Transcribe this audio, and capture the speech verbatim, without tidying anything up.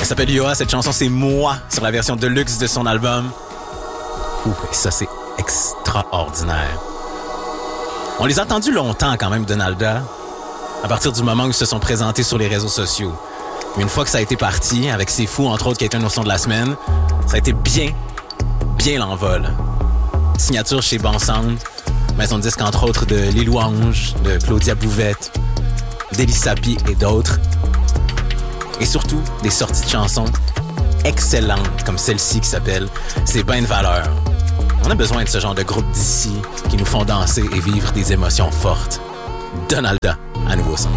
Ça s'appelle Yoa, cette chanson c'est Moi sur la version deluxe de son album. Ouh, et ça c'est extraordinaire. On les a entendus longtemps quand même, Donalda, à partir du moment où ils se sont présentés sur les réseaux sociaux. Mais une fois que ça a été parti, avec C'est Fou, entre autres, qui a été un son de la semaine, ça a été bien, bien l'envol. Signature chez Bon Sound, maison de disque entre autres de Les Louanges, de Claudia Bouvette, d'Elie Sapi et d'autres. Et surtout, des sorties de chansons excellentes comme celle-ci qui s'appelle « C'est ben de valeur ». On a besoin de ce genre de groupe d'ici qui nous font danser et vivre des émotions fortes. Donalda, à nouveau son.